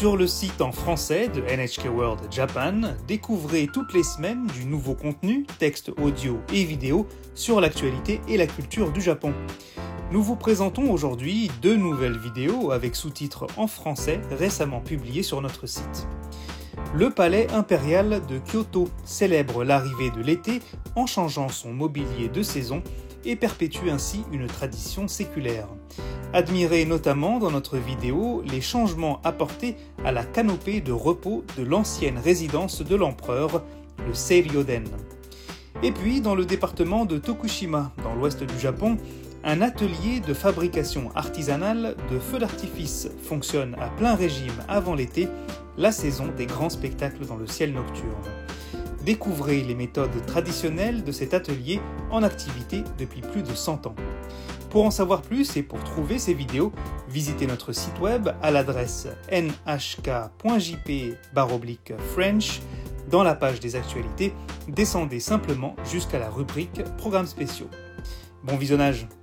Sur le site en français de NHK World Japan, découvrez toutes les semaines du nouveau contenu, texte audio et vidéo, sur l'actualité et la culture du Japon. Nous vous présentons aujourd'hui 2 nouvelles vidéos avec sous-titres en français récemment publiées sur notre site. Le palais impérial de Kyoto célèbre l'arrivée de l'été en changeant son mobilier de saison et perpétue ainsi une tradition séculaire. Admirez notamment dans notre vidéo les changements apportés à la canopée de repos de l'ancienne résidence de l'empereur, le Seiryoden. Et puis, dans le département de Tokushima, dans l'ouest du Japon, un atelier de fabrication artisanale de feux d'artifice fonctionne à plein régime avant l'été, la saison des grands spectacles dans le ciel nocturne. Découvrez les méthodes traditionnelles de cet atelier en activité depuis plus de 100 ans. Pour en savoir plus et pour trouver ces vidéos, visitez notre site web à l'adresse nhk.jp/French. Dans la page des actualités, descendez simplement jusqu'à la rubrique Programmes spéciaux. Bon visionnage!